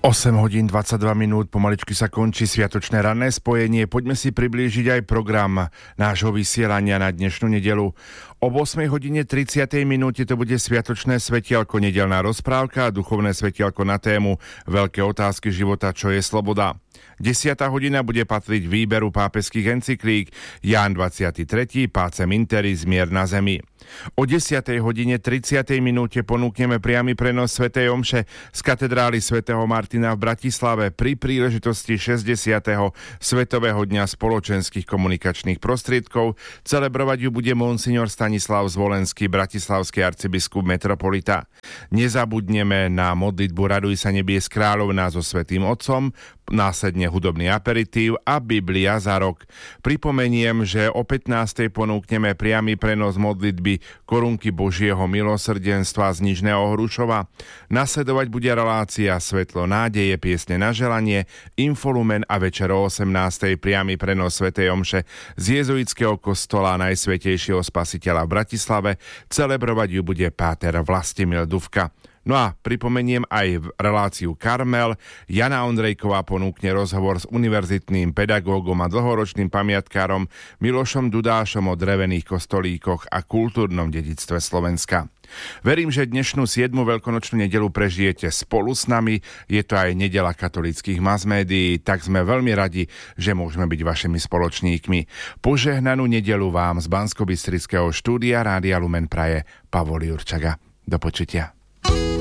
8 hodín 22 minút, pomaličky sa končí sviatočné ranné spojenie. Poďme si priblížiť aj program nášho vysielania na dnešnú nedeľu. O 8 hodine 30 minúte to bude sviatočné svetielko, nedeľná rozprávka a duchovné svetielko na tému Veľké otázky života, čo je sloboda. 10. hodina bude patriť výberu pápežských encyklík Ján 23. Pacem in terris, mier na zemi. O 10. hodine 30. minúte ponúkneme priamy prenos svätej omše z katedrály svätého Martina v Bratislave pri príležitosti 60. Svetového dňa spoločenských komunikačných prostriedkov. Celebrovať ju bude monsignor Stanislav Zvolenský, bratislavský arcibiskup metropolita. Nezabudneme na modlitbu Raduj sa nebies kráľovná so Svätým Otcom, následne hudobný aperitív a Biblia za rok. Pripomeniem, že o 15. ponúkneme priamy prenos modlitby Korunky Božieho milosrdenstva z Nižného Hrušova. Nasledovať bude relácia Svetlo nádeje, piesne na želanie, Infolumen a večer o 18. priamy prenos svätej omše z jezuitského kostola Najsvätejšieho Spasiteľa v Bratislave. Celebrovať ju bude páter Vlastimil Dufka. No a pripomeniem aj reláciu Karmel. Jana Ondrejková ponúkne rozhovor s univerzitným pedagógom a dlhoročným pamiatkárom Milošom Dudášom o drevených kostolíkoch a kultúrnom dedičstve Slovenska. Verím, že dnešnú 7. veľkonočnú nedeľu prežijete spolu s nami. Je to aj nedeľa katolíckych masmédií, tak sme veľmi radi, že môžeme byť vašimi spoločníkmi. Požehnanú nedeľu vám z Banskobystrického štúdia Rádia Lumen praje Pavol Jurčaga. Do počutia.